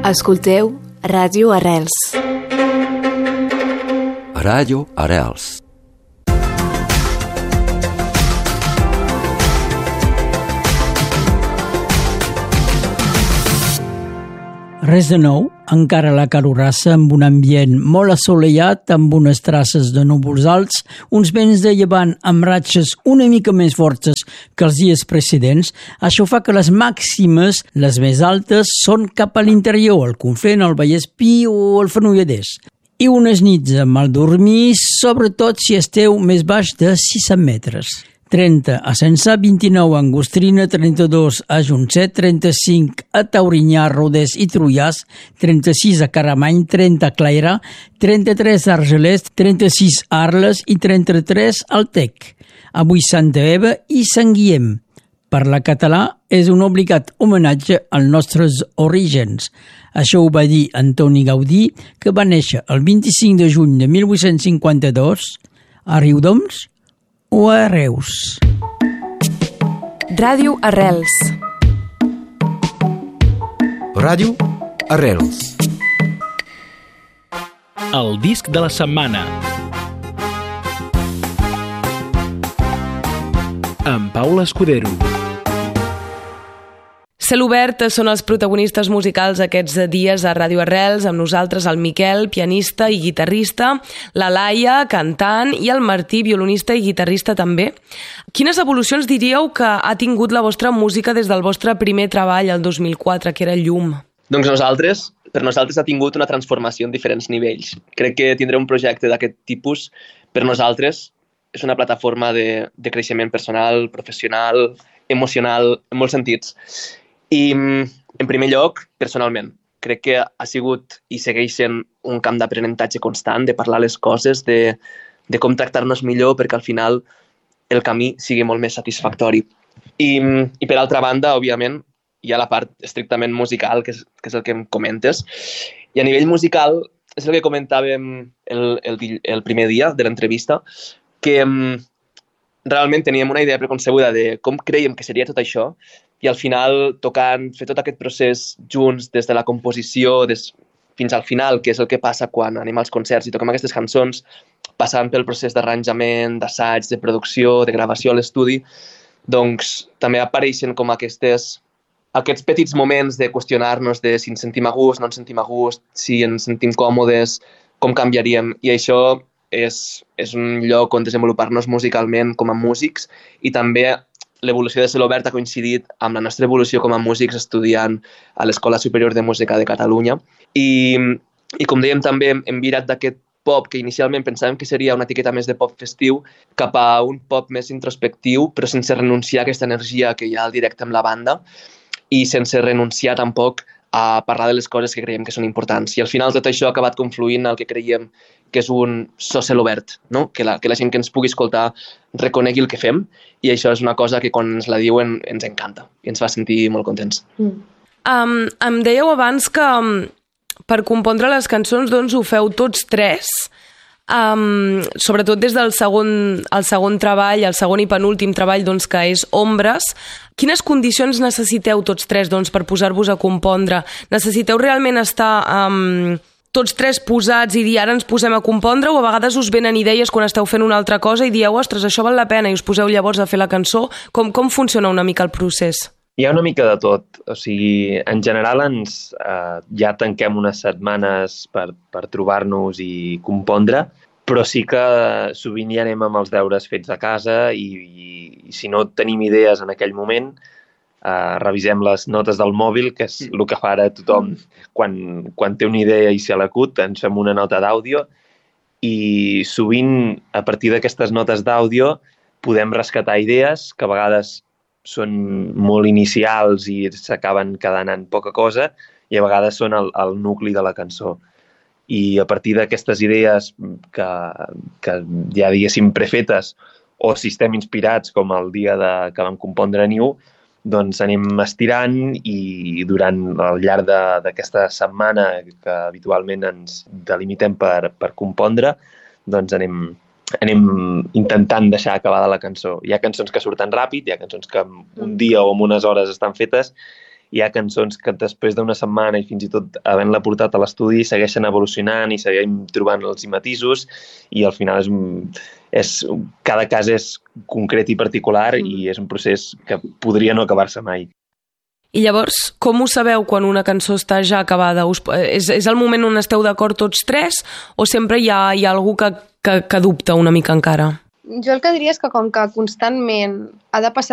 Escolteu Ràdio Arrels. Ràdio Arrels. Res de nou, encara la carorassa amb un ambient molt assolellat, amb unes traces de núvols alts, uns vents de llevant amb ratxes una mica més fortes que els dies precedents. Això fa que les màximes, les més altes, són cap a l'interior, al Conflent, al Vallespir o al Fenolledès. I unes nits a mal dormir, sobretot si esteu més baix de 600 metres. 30 a Censà, 29 a Angostrina, 32 a Joncet, 35 a Taurinyà, Rodés i Trullàs, 36 a Caramany, 30 a Clairà, 33 a Argelès, 36 a Arles i 33 al Tec. Avui Santa Eva i Sant Guillem. Parlar català és un obligat homenatge als nostres orígens. Això ho va dir Antoni Gaudí, que va néixer el 25 de juny de 1852 a Riudoms o a Reus. Ràdio Arrels. Ràdio Arrels. El disc de la setmana. Amb Paula Escudero. Celobert són els protagonistes musicals aquests dies a Ràdio Arrels, amb nosaltres el Miquel, pianista i guitarrista, la Laia, cantant, i el Martí, violonista i guitarrista també. Quines evolucions diríeu que ha tingut la vostra música des del vostre primer treball, el 2004, que era Llum? Doncs per nosaltres ha tingut una transformació en diferents nivells. Crec que tindre un projecte d'aquest tipus, per nosaltres, és una plataforma de creixement personal, professional, emocional, en molts sentits. I, en primer lloc, personalment, crec que ha sigut i segueix sent un camp d'aprenentatge constant, de parlar les coses, de com tractar-nos millor perquè al final el camí sigui molt més satisfactori. I per altra banda, òbviament, hi ha la part estrictament musical, que és el que em comentes. I a nivell musical, és el que comentàvem el primer dia de l'entrevista, que realment teníem una idea preconcebuda de com creiem que seria tot això, i al final fer tot aquest procés junts des de la composició fins al final, que és el que passa quan anem als concerts i toquem aquestes cançons, passant pel procés d'arranjament, d'assaig, de producció, de gravació a l'estudi, doncs també apareixen com aquests petits moments de qüestionar-nos de si ens sentim a gust, no ens sentim a gust, si ens sentim còmodes, com canviaríem. I això és un lloc on desenvolupar-nos musicalment com a músics, i també l'evolució de Celobert ha coincidit amb la nostra evolució com a músics estudiant a l'Escola Superior de Música de Catalunya. I com dèiem, també hem virat d'aquest pop, que inicialment pensàvem que seria una etiqueta més de pop festiu, cap a un pop més introspectiu, però sense renunciar a aquesta energia que hi ha al directe amb la banda i sense renunciar tampoc a parlar de les coses que creiem que són importants. I al final tot això ha acabat confluint en el que creiem que és un so Celobert, no? Que la gent que ens pugui escoltar reconegui el que fem, i això és una cosa que quan ens la diuen ens encanta i ens fa sentir molt contents. Em dèieu abans que per compondre les cançons doncs ho feu tots tres, sobretot des del segon treball, el segon i penúltim treball, doncs, que és Ombres. Quines condicions necessiteu tots tres doncs, per posar-vos a compondre? Necessiteu realment estar tots tres posats i dir ara ens posem a compondre, o a vegades us venen idees quan esteu fent una altra cosa i dieu, ostres, això val la pena, i us poseu llavors a fer la cançó? Com funciona una mica el procés? Hi ha una mica de tot. O sigui, en general ja tanquem unes setmanes per trobar-nos i compondre, però sí que sovint ja anem amb els deures fets a casa i si no tenim idees en aquell moment, revisem les notes del mòbil, que és el que fa ara tothom quan té una idea i se l'acut, ens fem una nota d'àudio, i sovint a partir d'aquestes notes d'àudio podem rescatar idees que a vegades són molt inicials i s'acaben quedant en poca cosa, i a vegades són el nucli de la cançó. I a partir d'aquestes idees que ja diguéssim prefetes, o si estem inspirats com el dia que vam compondre Niu, doncs anem estirant, i durant el llarg d'aquesta setmana que habitualment ens delimitem per compondre, doncs anem intentant deixar acabada la cançó. Hi ha cançons que surten ràpid, hi ha cançons que en un dia o en unes hores estan fetes, hi ha cançons que després d'una setmana i fins i tot havent-la portat a l'estudi segueixen evolucionant i seguim trobant els matisos i al final cada cas és concret i particular i és un procés que podria no acabar-se mai. I llavors, com ho sabeu quan una cançó està ja acabada? És el moment on esteu d'acord tots tres o sempre hi ha algú que dubta una mica encara? Jo el que diria és que com que constantment ha de passar